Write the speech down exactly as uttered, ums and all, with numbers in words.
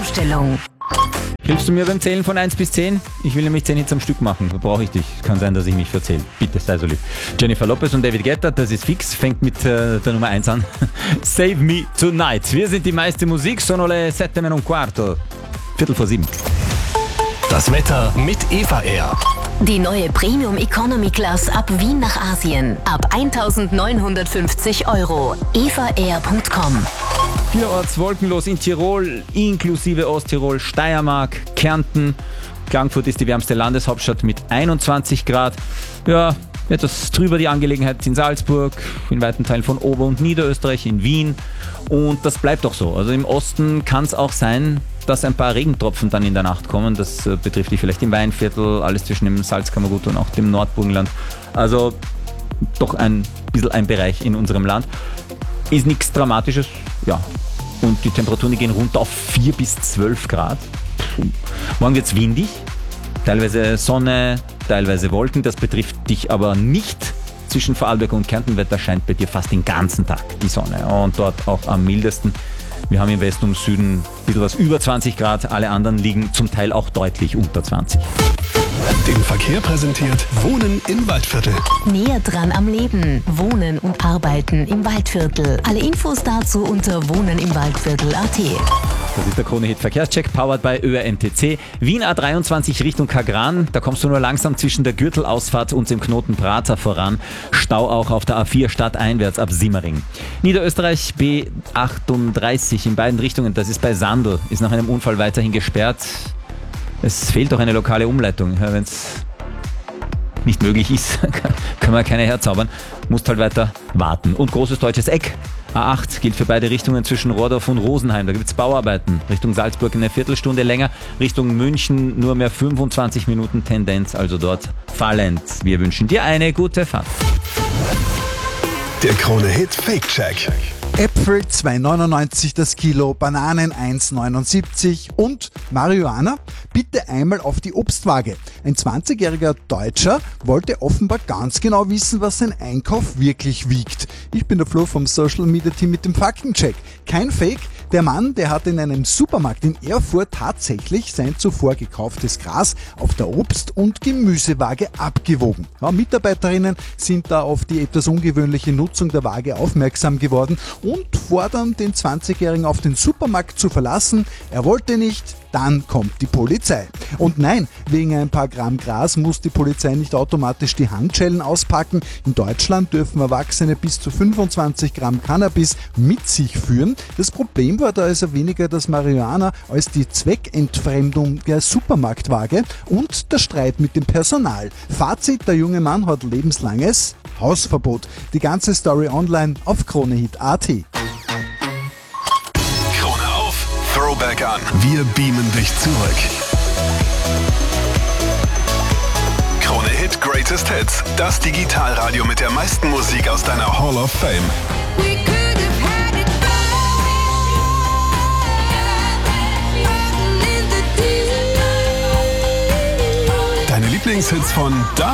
Aufstellung. Hilfst du mir beim Zählen von eins bis zehn? Ich will nämlich zehn Hits am Stück machen. Da brauche ich dich. Kann sein, dass ich mich verzähle. Bitte, sei so lieb. Jennifer Lopez und David Guetta, das ist fix. Fängt mit äh, der Nummer eins an. Save Me Tonight. Wir sind die meiste Musik. Sono le sette meno un quarto. Viertel vor sieben. Das Wetter mit Eva Air. Die neue Premium Economy Class ab Wien nach Asien. Ab eintausendneunhundertfünfzig Euro. eva air punkt com. Vierorts wolkenlos in Tirol, inklusive Osttirol, Steiermark, Kärnten. Klagenfurt ist die wärmste Landeshauptstadt mit einundzwanzig Grad. Ja, etwas trüber die Angelegenheit in Salzburg, in weiten Teilen von Ober- und Niederösterreich, in Wien. Und das bleibt auch so. Also im Osten kann es auch sein, dass ein paar Regentropfen dann in der Nacht kommen. Das äh, betrifft dich vielleicht im Weinviertel, alles zwischen dem Salzkammergut und auch dem Nordburgenland. Also doch ein bisschen ein Bereich in unserem Land. Ist nichts Dramatisches, ja. Und die Temperaturen die gehen runter auf vier bis zwölf Grad. Puh. Morgen wird es windig, teilweise Sonne, teilweise Wolken. Das betrifft dich aber nicht. Zwischen Vorarlberg und Kärntenwetter scheint bei dir fast den ganzen Tag die Sonne. Und dort auch am mildesten. Wir haben im Westen und Süden ein bisschen was über zwanzig Grad. Alle anderen liegen zum Teil auch deutlich unter zwanzig. Den Verkehr präsentiert Wohnen im Waldviertel. Näher dran am Leben. Wohnen und Arbeiten im Waldviertel. Alle Infos dazu unter wohnenimwaldviertel punkt at. Das ist der Krone-Hit Verkehrscheck, powered by Ö R N T C. Wien A dreiundzwanzig Richtung Kagran. Da kommst du nur langsam zwischen der Gürtelausfahrt und dem Knoten Prater voran. Stau auch auf der A vier stadteinwärts ab Simmering. Niederösterreich B achtunddreißig in beiden Richtungen. Das ist bei Sandl. Ist nach einem Unfall weiterhin gesperrt. Es fehlt auch eine lokale Umleitung. Wenn es nicht möglich ist, können wir keine herzaubern. Musst halt weiter warten. Und großes deutsches Eck. A acht gilt für beide Richtungen zwischen Rohrdorf und Rosenheim. Da gibt es Bauarbeiten. Richtung Salzburg eine Viertelstunde länger. Richtung München nur mehr fünfundzwanzig Minuten Tendenz. Also dort fallend. Wir wünschen dir eine gute Fahrt. Der Krone-Hit Fake-Check. Äpfel zwei neunundneunzig das Kilo, Bananen eins neunundsiebzig und Marihuana? Bitte einmal auf die Obstwaage. Ein zwanzigjähriger Deutscher wollte offenbar ganz genau wissen, was sein Einkauf wirklich wiegt. Ich bin der Flo vom Social Media Team mit dem Faktencheck. Kein Fake. Der Mann, der hat in einem Supermarkt in Erfurt tatsächlich sein zuvor gekauftes Gras auf der Obst- und Gemüsewaage abgewogen. Ja, Mitarbeiterinnen sind da auf die etwas ungewöhnliche Nutzung der Waage aufmerksam geworden und fordern den zwanzigjährigen auf den Supermarkt zu verlassen. Er wollte nicht, dann kommt die Polizei. Und nein, wegen ein paar Gramm Gras muss die Polizei nicht automatisch die Handschellen auspacken. In Deutschland dürfen Erwachsene bis zu fünfundzwanzig Gramm Cannabis mit sich führen. Das Problem war da also weniger das Marihuana als die Zweckentfremdung der Supermarktwaage und der Streit mit dem Personal. Fazit, der junge Mann hat lebenslanges Hausverbot. Die ganze Story online auf Kronehit punkt at. Krone auf, Throwback an. Wir beamen dich zurück. Krone-Hit Greatest Hits. Das Digitalradio mit der meisten Musik aus deiner Hall of Fame. Deine Lieblingshits von da